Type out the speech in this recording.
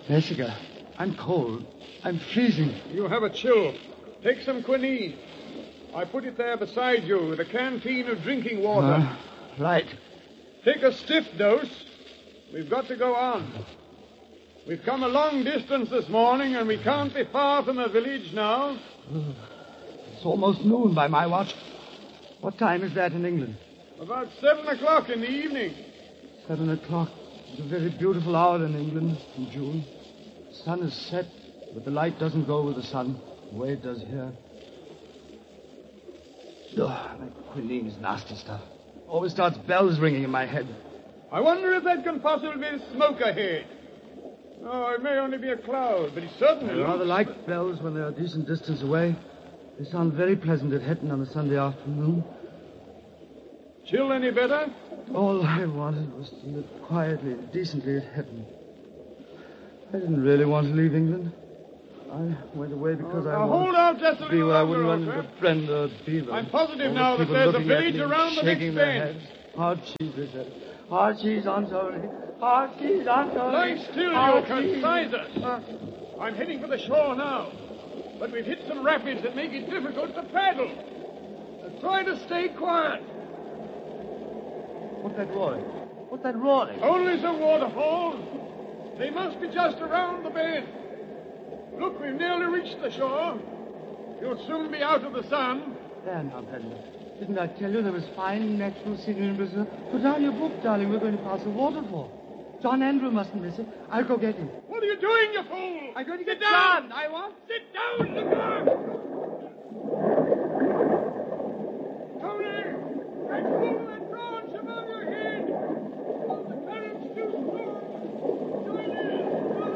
Jessica, I'm cold. I'm freezing. You have a chill. Take some quinine. I put it there beside you with a canteen of drinking water. Right. Take a stiff dose. We've got to go on. We've come a long distance this morning, and we can't be far from the village now. It's almost noon by my watch. What time is that in England? About 7 o'clock in the evening. 7 o'clock. It's a very beautiful hour in England in June. The sun is set, but the light doesn't go with the sun the way it does here. Oh, that quinine is nasty stuff. Always starts bells ringing in my head. I wonder if that can possibly be smoke ahead. Oh, it may only be a cloud, but it certainly I rather like bells when they're a decent distance away. They sound very pleasant at Hetton on a Sunday afternoon. Chill any better? All I wanted was to live quietly and decently at Hetton. I didn't really want to leave England. I went away because I wanted hold out just a to be little where I wouldn't run longer, into Brenda or Beaver. I'm positive All now the that people there's a looking at village me and around the shaking next their bend. heads. Hard cheese, they said. Hard cheese on Tony. Hard cheese on Tony. Lie still, you capsizers. I'm heading for the shore now. But we've hit some rapids that make it difficult to paddle. Try to stay quiet. What's that roaring? What's that roaring? Only some waterfalls. They must be just around the bend. Look, we've nearly reached the shore. You'll soon be out of the sun. There now, Brenda. Didn't I tell you there was fine natural scenery in Brazil? Put down your book, darling. We're going to pass a waterfall. John Andrew mustn't miss it. I'll go get him. What are you doing, you fool? I'm going to Sit get down. John. I want... Sit down, look out! Tony! Let's move